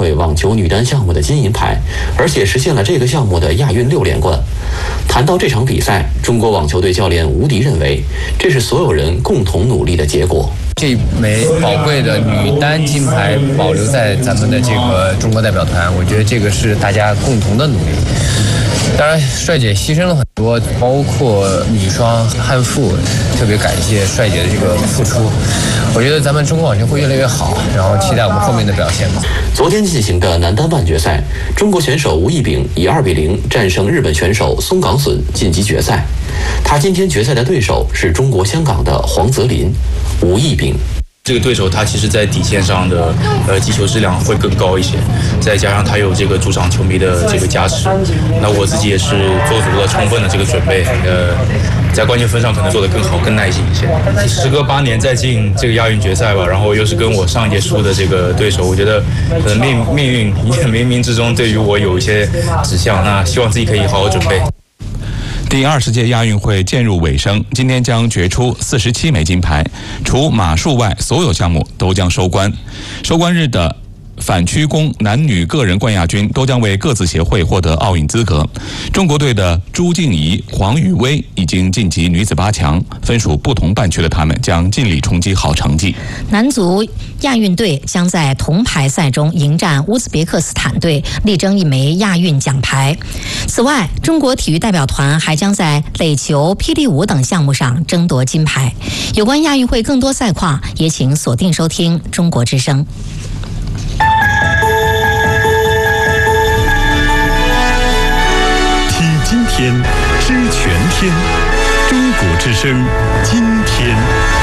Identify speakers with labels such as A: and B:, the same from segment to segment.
A: 会网球女单项目的金银牌，而且实现了这个项目的亚运6连冠。谈到这场比赛，中国网球队教练吴迪认为，这是所有人共同努力的结果。
B: 这枚宝贵的女单金牌保留在咱们的这个中国代表团，我觉得这个是大家共同的努力。当然，帅姐牺牲了很多，包括女双汉馥，特别感谢帅姐的这个付出。我觉得咱们中国网球会越来越好，然后期待我们后面的表现吧。
A: 昨天进行的男单半决赛，中国选手吴亦丙以2-0战胜日本选手松冈隼晋级决赛。他今天决赛的对手是中国香港的黄泽林。吴亦丙
C: 这个对手他其实在底线上的击球质量会更高一些，再加上他有这个主场球迷的这个加持，那我自己也是做足了充分的这个准备，在关键分上可能做得更好更耐心一些。时隔8年再进这个亚运决赛吧，然后又是跟我上一届输的这个对手，我觉得可能命运也冥冥之中对于我有一些指向，那希望自己可以好好准备。
D: 第20届亚运会渐入尾声，今天将决出47枚金牌，除马术外，所有项目都将收官。收官日的反曲弓男女个人冠亚军都将为各自协会获得奥运资格。中国队的朱静怡、黄雨薇已经晋级女子8强，分属不同半区的他们将尽力冲击好成绩。
E: 男足亚运队将在铜牌赛中迎战乌兹别克斯坦队，力争1枚亚运奖牌。此外，中国体育代表团还将在垒球、霹雳舞等项目上争夺金牌。有关亚运会更多赛况，也请锁定收听中国之声。
F: 今天知全天，中国之声今天。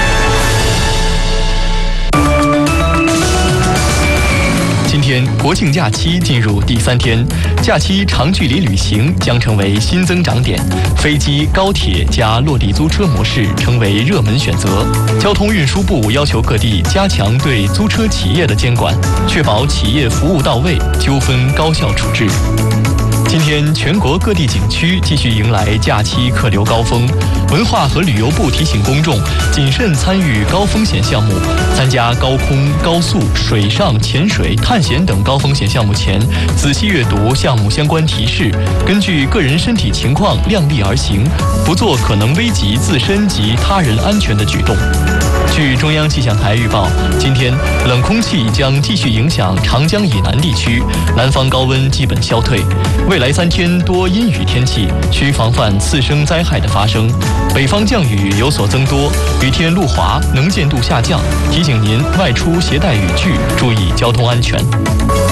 F: 今天国庆假期进入第3天，假期长距离旅行将成为新增长点，飞机、高铁加落地租车模式成为热门选择。交通运输部要求各地加强对租车企业的监管，确保企业服务到位，纠纷高效处置。今天，全国各地景区继续迎来假期客流高峰。文化和旅游部提醒公众，谨慎参与高风险项目。参加高空、高速、水上、潜水、探险等高风险项目前，仔细阅读项目相关提示，根据个人身体情况量力而行，不做可能危及自身及他人安全的举动。据中央气象台预报，今天冷空气将继续影响长江以南地区，南方高温基本消退。未来3天多阴雨天气，需防范次生灾害的发生。北方降雨有所增多，雨天路滑，能见度下降，提醒您外出携带雨具，注意交通安全。